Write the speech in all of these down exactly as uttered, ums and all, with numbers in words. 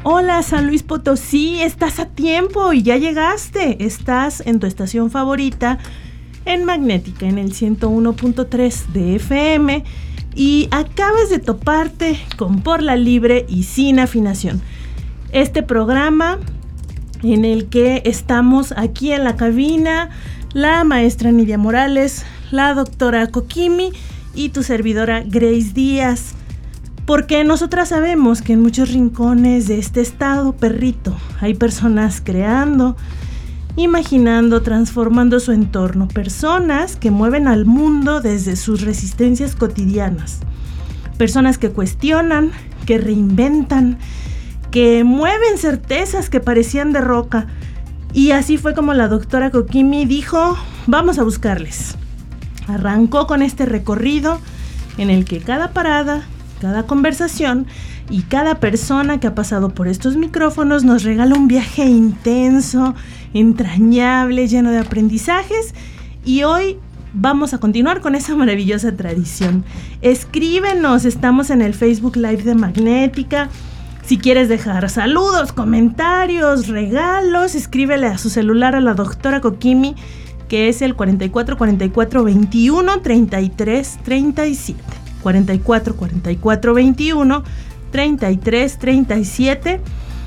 Hola San Luis Potosí, estás a tiempo y ya llegaste. Estás en tu estación favorita en Magnética, en el ciento uno punto tres de F M, y acabas de toparte con Por la Libre y Sin Afinación. Este programa en el que estamos aquí en la cabina, la maestra Nidia Morales, la doctora Kokimi y tu servidora Grace Díaz. Porque nosotras sabemos que en muchos rincones de este estado, perrito, hay personas creando, imaginando, transformando su entorno. Personas que mueven al mundo desde sus resistencias cotidianas. Personas que cuestionan, que reinventan, que mueven certezas que parecían de roca. Y así fue como la doctora Kokimi dijo, vamos a buscarles. Arrancó con este recorrido en el que cada parada, cada conversación y cada persona que ha pasado por estos micrófonos nos regala un viaje intenso, entrañable, lleno de aprendizajes, y hoy vamos a continuar con esa maravillosa tradición. Escríbenos, estamos en el Facebook Live de Magnética. Si quieres dejar saludos, comentarios, regalos, escríbele a su celular a la doctora Kokimi, que es el cuarenta y cuatro cuarenta y cuatro veintiuno treinta y tres treinta y siete. cuarenta y cuatro cuarenta y cuatro veintiuno treinta y tres treinta y siete.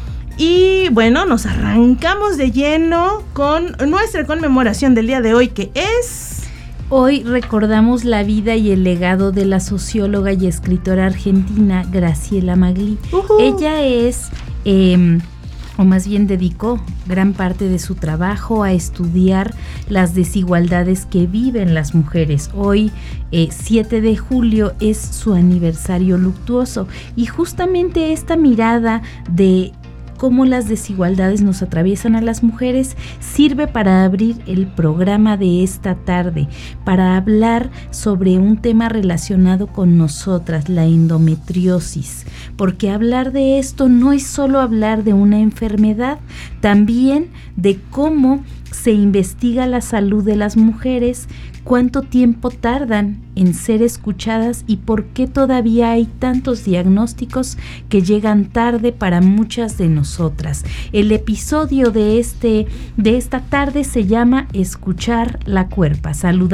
Y bueno, nos arrancamos de lleno con nuestra conmemoración del día de hoy, que es... Hoy recordamos la vida y el legado de la socióloga y escritora argentina Graciela Magli. Uh-huh. Ella es... Eh, o más bien dedicó gran parte de su trabajo a estudiar las desigualdades que viven las mujeres. Hoy, eh, siete de julio, es su aniversario luctuoso, y justamente esta mirada de cómo las desigualdades nos atraviesan a las mujeres sirve para abrir el programa de esta tarde, para hablar sobre un tema relacionado con nosotras, la endometriosis, porque hablar de esto no es solo hablar de una enfermedad, también de cómo se investiga la salud de las mujeres, cuánto tiempo tardan en ser escuchadas y por qué todavía hay tantos diagnósticos que llegan tarde para muchas de nosotras. El episodio de este de esta tarde se llama Escuchar la Cuerpa. Saluda